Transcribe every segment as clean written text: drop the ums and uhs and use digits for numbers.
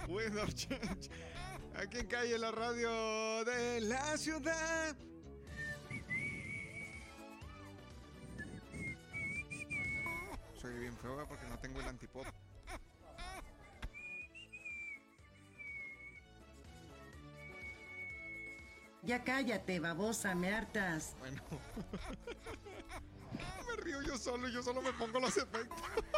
Weather Change. Aquí en Calle, la radio de la ciudad. Soy bien feo porque no tengo el antipop. Ya cállate, babosa, me hartas. Bueno. Me río yo solo me pongo los efectos.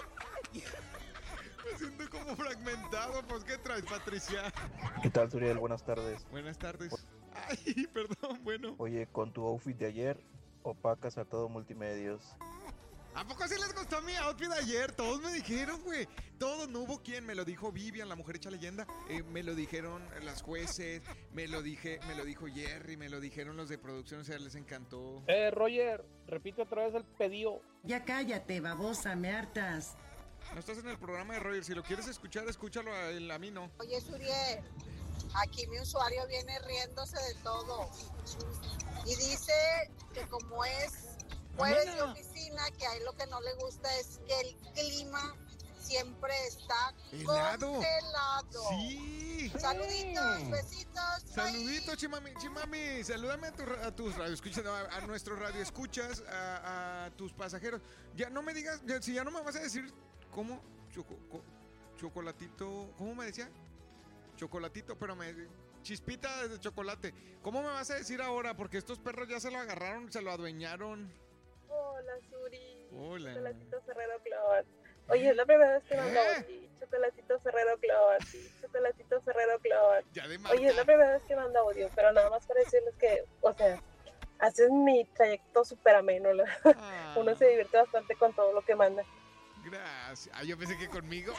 Me siento como fragmentado. Pues, ¿qué traes, Patricia? ¿Qué tal, Suriel? Buenas tardes. Buenas tardes. Ay, perdón, bueno. Oye, con tu outfit de ayer, opacas a todo Multimedios. ¿A poco sí les gustó mi outfit de ayer? Todos me dijeron, güey. Todos, no hubo quien. Me lo dijo Vivian, la mujer hecha leyenda. Me lo dijeron las jueces. Me lo dijo Jerry. Me lo dijeron los de producción. O sea, les encantó. Roger, repite otra vez el pedido. Ya cállate, babosa, me hartas. No estás en el programa de Roger. Si lo quieres escuchar, escúchalo a mí, no. Oye, Suriel, aquí mi usuario viene riéndose de todo. Y dice que como es jueves de oficina, que a él lo que no le gusta es que el clima siempre está helado. Congelado. Sí. Saluditos, besitos. Saluditos, Chimami. Salúdame a tus radioescuchas, a nuestros radioescuchas, a tus pasajeros. Ya no me digas, si ya no me vas a decir cómo, chocolatito, ¿cómo me decía? Chocolatito, pero chispita de chocolate. ¿Cómo me vas a decir ahora? Porque estos perros ya se lo agarraron, se lo adueñaron. Hola, Suri. Hola. Chocolatito Ferrero Clot. Oye, es la primera vez que mando a ti. Chocolatito Ferrero Clot. Chocolatito Ferrero Clot. Ya de marca. Oye, es la primera vez que mando audio, pero nada más para decirles que, o sea, haces mi trayecto súper ameno. Uno se divierte bastante con todo lo que manda. Gracias. Yo pensé que conmigo.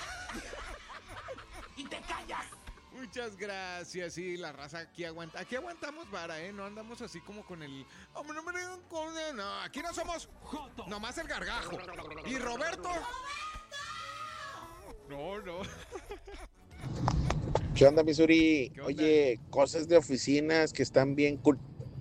¡Y te callas! Muchas gracias, sí, la raza aquí aguanta. Aquí aguantamos vara, no andamos así como con el... Hombre, no me digan con... No, aquí no somos... Nomás el gargajo. ¿Y Roberto? No. ¿Qué onda, Missouri? Oye, cosas de oficinas que están bien cool.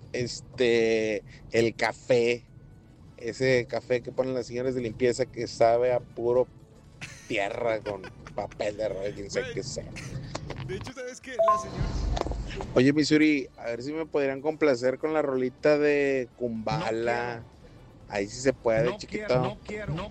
El café. Ese café que ponen las señoras de limpieza que sabe a puro tierra con papel de rollo, quién sabe qué sea. De hecho, ¿sabes qué? La señora... Oye, Missouri, a ver si me podrían complacer con la rolita de Kumbala. Ahí sí se puede, chiquito. No quiero.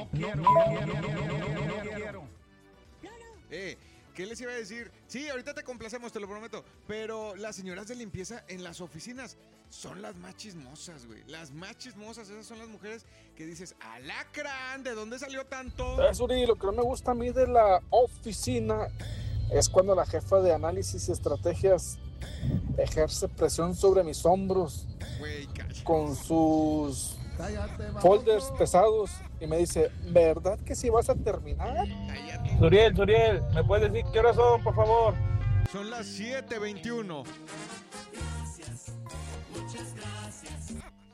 ¿Qué les iba a decir? Sí, ahorita te complacemos, te lo prometo. Pero las señoras de limpieza en las oficinas son las más chismosas, güey. Las más chismosas, esas son las mujeres que dices, ¡alacrán! ¿De dónde salió tanto? Suri, lo que no me gusta a mí de la oficina es cuando la jefa de análisis y estrategias ejerce presión sobre mis hombros con sus folders pesados y me dice, ¿verdad que sí vas a terminar? Suriel, ¿me puedes decir qué horas son, por favor? Son las 7:21. Muchas gracias.